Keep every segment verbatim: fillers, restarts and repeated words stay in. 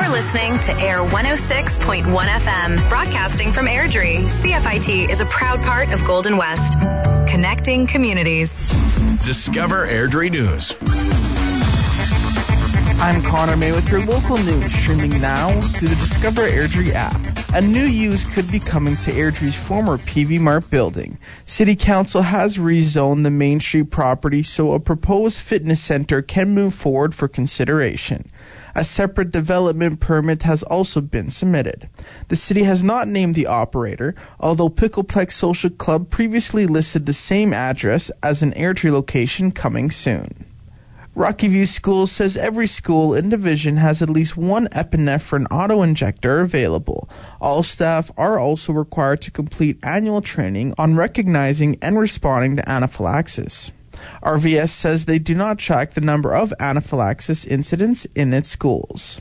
You're listening to Air one oh six point one F M, broadcasting from Airdrie. C F I T is a proud part of Golden West, connecting communities. Discover Airdrie News. I'm Connor May with your local news, streaming now through the Discover Airdrie app. A new use could be coming to Airdrie's former P V Mart building. City Council has rezoned the Main Street property so a proposed fitness center can move forward for consideration. A separate development permit has also been submitted. The city has not named the operator, although Pickleplex Social Club previously listed the same address as an Airdrie location coming soon. Rocky View Schools says every school in division has at least one epinephrine auto-injector available. All staff are also required to complete annual training on recognizing and responding to anaphylaxis. R V S says they do not track the number of anaphylaxis incidents in its schools.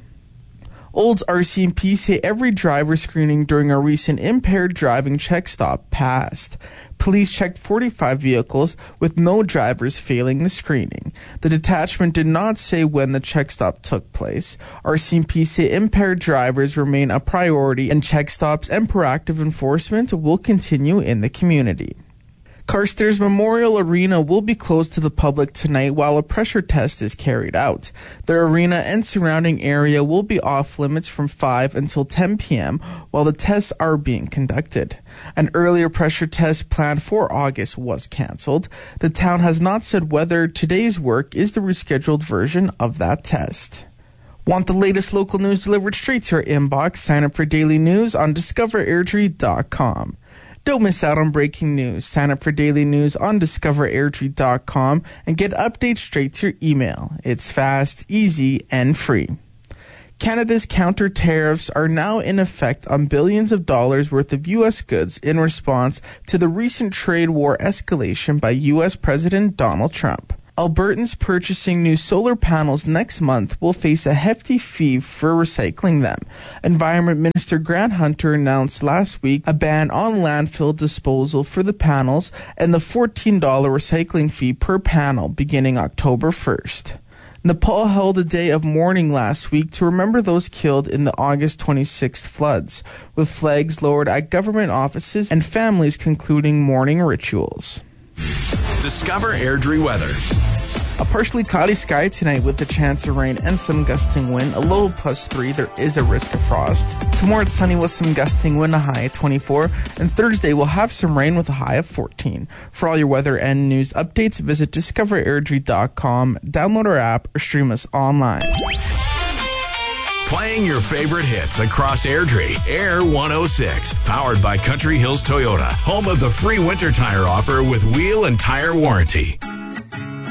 Olds R C M P say every driver screening during a recent impaired driving check stop passed. Police checked forty-five vehicles with no drivers failing the screening. The detachment did not say when the check stop took place. R C M P say impaired drivers remain a priority and check stops and proactive enforcement will continue in the community. Carstairs Memorial Arena will be closed to the public tonight while a pressure test is carried out. The arena and surrounding area will be off limits from five until ten p.m. while the tests are being conducted. An earlier pressure test planned for August was cancelled. The town has not said whether today's work is the rescheduled version of that test. Want the latest local news delivered straight to your inbox? Sign up for daily news on discover airdrie dot com. Don't miss out on breaking news. Sign up for daily news on discover airdrie dot com and get updates straight to your email. It's fast, easy, and free. Canada's counter tariffs are now in effect on billions of dollars worth of U S goods in response to the recent trade war escalation by U S President Donald Trump. Albertans purchasing new solar panels next month will face a hefty fee for recycling them. Environment Minister Grant Hunter announced last week a ban on landfill disposal for the panels and the fourteen dollars recycling fee per panel beginning October first. Nepal held a day of mourning last week to remember those killed in the August twenty-sixth floods, with flags lowered at government offices and families concluding mourning rituals. Discover Airdrie weather. A partially cloudy sky tonight with a chance of rain and some gusting wind. A low of plus three. There is a risk of frost. Tomorrow it's sunny with some gusting wind, a high of twenty-four. And Thursday we'll have some rain with a high of fourteen. For all your weather and news updates, visit discover airdrie dot com, download our app, or stream us online. Playing your favorite hits across Airdrie. Air one oh six. Powered by Country Hills Toyota. Home of the free winter tire offer with wheel and tire warranty.